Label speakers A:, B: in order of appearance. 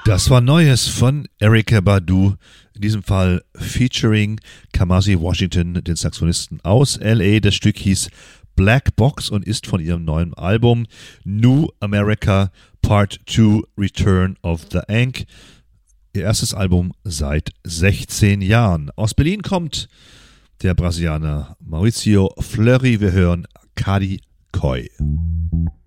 A: Das war Neues von Erykah Badu, in diesem Fall featuring Kamasi Washington, den Saxophonisten aus L.A. Das Stück hieß Black Box und ist von ihrem neuen Album New America Part 2 Return of the Ankh. Ihr erstes Album seit 16 Jahren. Aus Berlin kommt der Brasilianer Maurício Fleury. Wir hören Kadi Koi.